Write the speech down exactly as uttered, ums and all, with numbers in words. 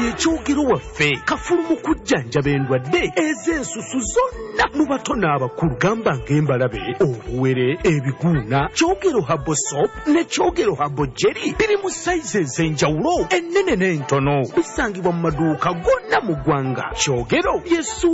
ye kyogero waffe kafulu mu kujjanjaba endwadde ez'ensusu zonna mu bato n'abakulu gamba ng'embalabe obuwere ebiguuna kyogero habo soap ne kyogero habo jelly biri mu sayizi ez'enjawulo ennene n'entono bisangibwa mu maduuka gonna mu ggwanga kyogero yesu